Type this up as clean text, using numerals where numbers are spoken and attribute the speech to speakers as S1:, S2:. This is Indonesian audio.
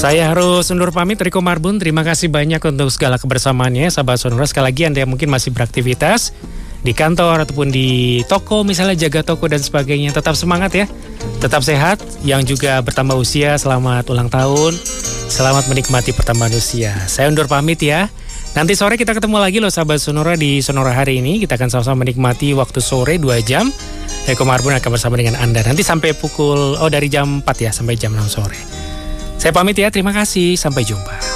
S1: Saya harus undur pamit, Riko Marbun. Terima kasih banyak untuk segala kebersamaannya, sahabat Sonora. Sekali lagi Anda yang mungkin masih beraktivitas di kantor ataupun di toko, misalnya jaga toko dan sebagainya. Tetap semangat ya, tetap sehat. Yang juga bertambah usia, selamat ulang tahun. Selamat menikmati pertambahan usia. Saya undur pamit ya. Nanti sore kita ketemu lagi loh sahabat Sonora di Sonora hari ini. Kita akan sama-sama menikmati waktu sore 2 jam. Riko Marbun akan bersama dengan Anda. Nanti sampai dari jam 4 ya, sampai jam 6 sore. Saya pamit ya, terima kasih. Sampai jumpa.